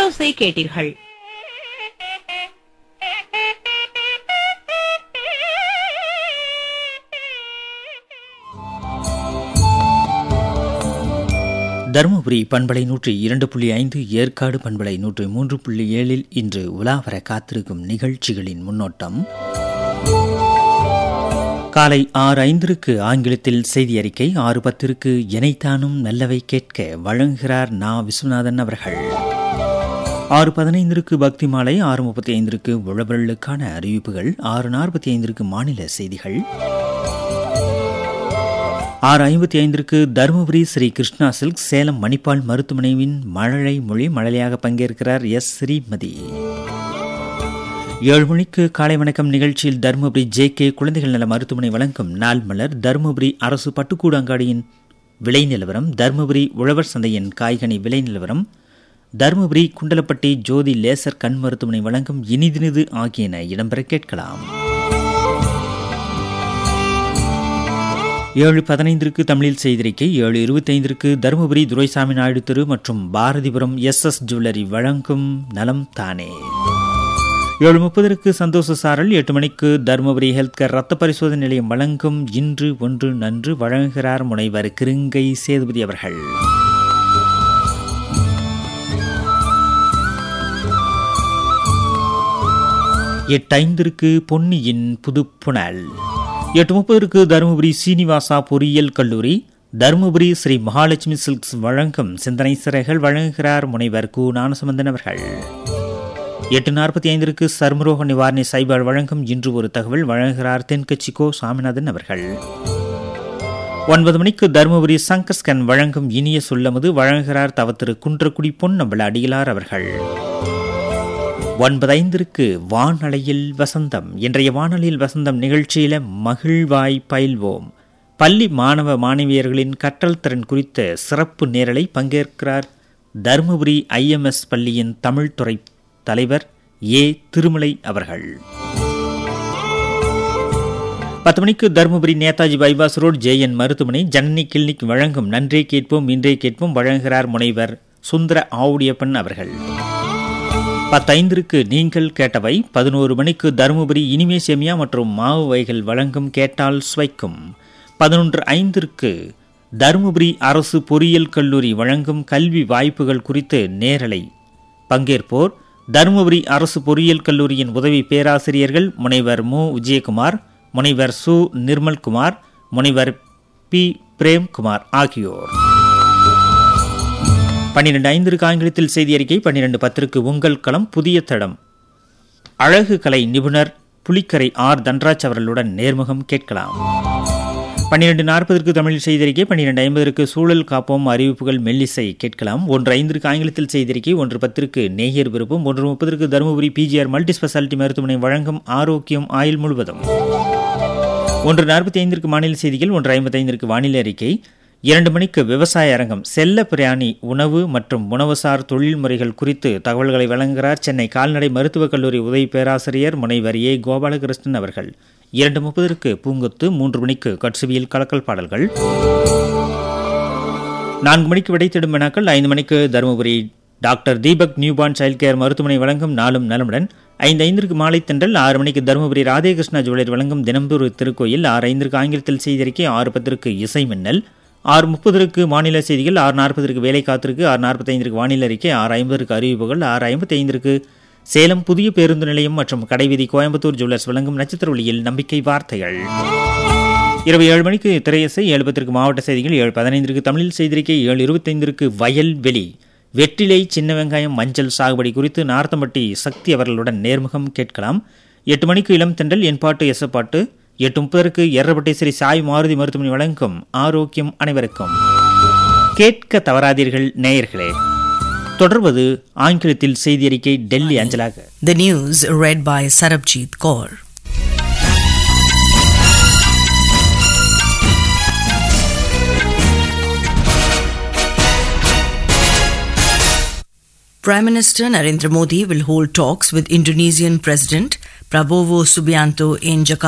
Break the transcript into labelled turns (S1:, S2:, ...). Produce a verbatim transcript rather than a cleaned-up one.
S1: குரலோசை கேட்டீர்கள்.
S2: தருமபுரி பண்பலை நூற்றி இரண்டு புள்ளி ஐந்து, ஏற்காடு பண்பலை நூற்றி மூன்று புள்ளி ஏழில் இன்று உலாவர காத்திருக்கும் நிகழ்ச்சிகளின் முன்னோட்டம். காலை ஆறு ஐந்திற்கு ஆங்கிலத்தில் செய்தி அறிக்கை, ஆறு பத்திற்கு எனைத்தானும் நல்லவை கேட்க வழங்குகிறார் நா விஸ்வநாதன் அவர்கள். ஆறு பதினைந்திற்கு பக்தி மாலை, ஆறு முப்பத்தி ஐந்திற்கு உழவர்களுக்கான அறிவிப்புகள், ஆறு நாற்பத்தி ஐந்திற்கு மாநில செய்திகள், ஆறு ஐம்பத்தி ஐந்திற்கு தருமபுரி ஸ்ரீ கிருஷ்ணா சில்க் சேலம் மணிப்பால் மருத்துவமனையின் மழலை மொழி மழலையாக பங்கேற்கிறார் எஸ் ஸ்ரீமதி. ஏழு மணிக்கு காலை வணக்கம் நிகழ்ச்சியில் தருமபுரி ஜே கே குழந்தைகள் நல மருத்துவமனை வழங்கும் நாள் மலர், தருமபுரி அரசு பட்டுக்கூடு அங்காடியின் விலை நிலவரம், தருமபுரி உழவர் சந்தையின் காய்கனி விலை நிலவரம், தருமபுரி குண்டலப்பட்டி ஜோதி லேசர் கண் மருத்துவமனை வழங்கும் இனிதினிது ஆகியன இடம்பெற கேட்கலாம். ஏழு பதினைந்திற்கு தமிழில் செய்திருக்கை, ஏழு இருபத்தைந்திற்கு தருமபுரி துரைசாமி நாயுடு தெரு மற்றும் பாரதிபுரம் எஸ் எஸ் ஜுவல்லரி வழங்கும் நலம் தானே. ஏழு முப்பதற்கு சந்தோஷ சாரல், எட்டு மணிக்கு தருமபுரி ஹெல்த் கேர் ரத்த பரிசோதனை நிலையம் வழங்கும் இன்று ஒன்று நன்று வழங்குகிறார் முனைவர் கிருங்கை சேதுபதி அவர்கள். எட்டு ஐந்திற்கு பொன்னியின் புதுப்புணல், எட்டு முப்பதற்கு தருமபுரி சீனிவாசா பொறியியல் கல்லூரி, தருமபுரி ஸ்ரீ மகாலட்சுமி சில்க்ஸ் வழங்கும் சிந்தனை சிறைகள் வழங்குகிறார் முனைவர் கு ஞானசம்பந்தன் அவர்கள். எட்டு நாற்பத்தி ஐந்திற்கு சர்மரோக நிவாரணி சைபால் வழங்கும் இன்று ஒரு தகவல் வழங்குகிறார் தென்கட்சி கோ சாமிநாதன் அவர்கள். ஒன்பது மணிக்கு தருமபுரி சங்கர்ஸ்கன் வழங்கும் இனிய சொல்லமுது வழங்குகிறார் தவத்திரு குன்றக்குடி பொன்னம்பல அடிகளார் அவர்கள். ஒன்பது ஐந்திற்கு வானலையில் வசந்தம். இன்றைய வானொலியில் வசந்தம் நிகழ்ச்சியில மகிழ்வாய் பயில்வோம், பள்ளி மாணவ மாணவியர்களின் கற்றல் திறன் குறித்த சிறப்பு நேரலை பங்கேற்கிறார் தருமபுரி ஐ எம் எஸ் பள்ளியின் தமிழ் துறை தலைவர் ஏ திருமலை அவர்கள். பத்து மணிக்கு Dharmapuri Netaji bypass road J N மருத்துவமனை ஜனனி கிளினிக் வழங்கும் நன்றே கேட்போம் இன்றே கேட்போம் வழங்குகிறார் முனைவர் சுந்தர ஆவுடியப்பன் அவர்கள். பத்தைந்திற்கு நீங்கள் கேட்டவை. பதினோரு மணிக்கு தருமபுரி இனிமே சேமியா மற்றும் மாவு வகைகள் வழங்கும் கேட்டால் சுவைக்கும். பதினொன்று ஐந்திற்கு தருமபுரி அரசு பொறியியல் கல்லூரி வழங்கும் கல்வி வாய்ப்புகள் குறித்து நேரலை. பங்கேற்போர் தருமபுரி அரசு பொறியியல் கல்லூரியின் உதவி பேராசிரியர்கள் முனைவர் மு விஜயகுமார், முனைவர் சு நிர்மல்குமார், முனைவர் பி பிரேம்குமார் ஆகியோர். பன்னிரண்டு ஐந்திற்கு ஆங்கிலத்தில் செய்தி அறிக்கை, பன்னிரண்டு பத்திற்கு உங்கள் களம் புதிய தடம், அழகு கலை நிபுணர் புலிக்கரை ஆர் தன்ராஜ் அவர்களுடன் நேர்முகம் கேட்கலாம். பன்னிரண்டு நாற்பதற்கு தமிழில் செய்திருக்கை, பன்னிரண்டு ஐம்பதற்கு சூழல் காப்போம் அறிவிப்புகள் மெல்லிசை கேட்கலாம். ஒன்று ஐந்திற்கு ஆங்கிலத்தில் செய்திருக்கை, ஒன்று பத்திற்கு நேயர் விருப்பம், ஒன்று முப்பதற்கு தருமபுரி பிஜிஆர் மல்டி ஸ்பெஷாலிட்டி மருத்துவமனை வழங்கும் ஆரோக்கியம் ஆயுள் முழுவதும், ஒன்று நாற்பத்தி ஐந்திற்கு மாநில செய்திகள், ஒன்று ஐம்பத்தி ஐந்திற்கு வானிலை அறிக்கை, இரண்டு மணிக்கு விவசாய அரங்கம் செல்ல பிராணி உணவு மற்றும் உணவுசார் தொழில் முறைகள் குறித்து தகவல்களை வழங்குகிறார் சென்னை கால்நடை மருத்துவக் கல்லூரி உதவி பேராசிரியர் முனைவர் ஏ கோபாலகிருஷ்ணன் அவர்கள். இரண்டு முப்பதற்கு பூங்கொத்து, மூன்று மணிக்கு கட்சுவியல் கலக்கல் பாடல்கள், நான்கு மணிக்கு விடைத்திடும் வினாக்கள், ஐந்து மணிக்கு Dharmapuri doctor Deepak newborn child care மருத்துவமனை வழங்கும் நாளும் நலமுடன், ஐந்து ஐந்திற்கு மாலை தென்றல், ஆறு மணிக்கு தருமபுரி ராதேகிருஷ்ணா ஜுவல்லரி வழங்கும் தினம்பூர் திருக்கோயில், ஆறு ஐந்திற்கு ஆங்கிலத்தில் செய்திருக்கை, ஆறு பத்திற்கு இசை மின்னல், ஆறு முப்பதற்கு மாநில செய்திகள், ஆறு நாற்பதற்கு வேலை காத்திருக்கு, ஆறு நாற்பத்தி ஐந்திற்கு வானிலை அறிக்கை, ஆறு ஐம்பதற்கு அறிவிப்புகள், ஆறு ஐம்பத்தி ஐந்திற்கு சேலம் புதிய பேருந்து நிலையம் மற்றும் கடைவீதி கோயம்புத்தூர் ஜுவல்லர்ஸ் வழங்கும் நட்சத்திர ஒளியில் நம்பிக்கை வார்த்தைகள். இரவு ஏழு மணிக்கு திரையசை, ஏழு பத்திற்கு மாவட்ட செய்திகள், ஏழு பதினைந்திற்கு தமிழில் செய்திருக்கை, ஏழு இருபத்தைந்திற்கு வயல்வெளி வெற்றிலை சின்ன வெங்காயம் மஞ்சள் சாகுபடி குறித்து நார்த்தம்பட்டி சக்தி அவர்களுடன் நேர்முகம் கேட்கலாம். எட்டு மணிக்கு இளம் தென்றல் என் பாட்டு எச பாட்டு, எட்டு முப்பதற்கு எர்ரப்பட்டை ஸ்ரீ சாய் மாருதி மருத்துவமனை வழங்கும் ஆரோக்கியம் அனைவருக்கும். கேட்க தவறாதீர்கள் நேயர்களே. தொடர்வது ஆங்கிலத்தில் செய்தி அறிக்கை டெல்லி அஞ்சலாக.
S3: The news read by Sarabjit Kaur. Prime Minister Narendra Modi will hold talks with Indonesian President Prabowo Subianto in Jakarta